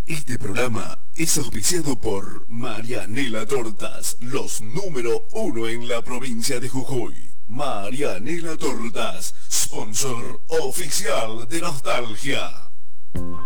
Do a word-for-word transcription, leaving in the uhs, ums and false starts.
Este programa es auspiciado por Marianela Tortas, los número uno en la provincia de Jujuy. Marianela Tortas, sponsor oficial de Nostalgia.